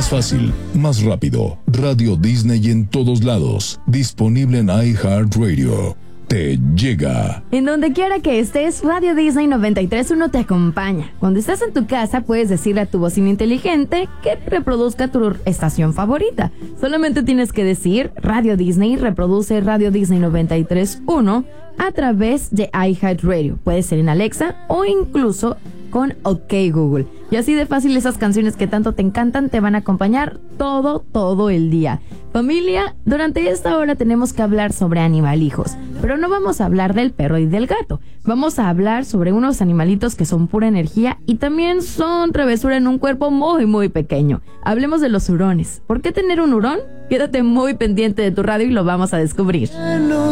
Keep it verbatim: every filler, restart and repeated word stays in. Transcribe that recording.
Más fácil, más rápido. Radio Disney en todos lados. Disponible en iHeartRadio. Te llega. En donde quiera que estés, Radio Disney noventa y tres punto uno te acompaña. Cuando estás en tu casa, puedes decirle a tu bocina inteligente que reproduzca tu estación favorita. Solamente tienes que decir Radio Disney, reproduce Radio Disney noventa y tres punto uno a través de iHeartRadio. Puede ser en Alexa o incluso con OK Google. Y así de fácil, esas canciones que tanto te encantan te van a acompañar todo, todo el día. Familia, durante esta hora tenemos que hablar sobre animalijos, pero no vamos a hablar del perro y del gato. Vamos a hablar sobre unos animalitos que son pura energía y también son travesura en un cuerpo muy, muy pequeño. Hablemos de los hurones. ¿Por qué tener un hurón? Quédate muy pendiente de tu radio y lo vamos a descubrir.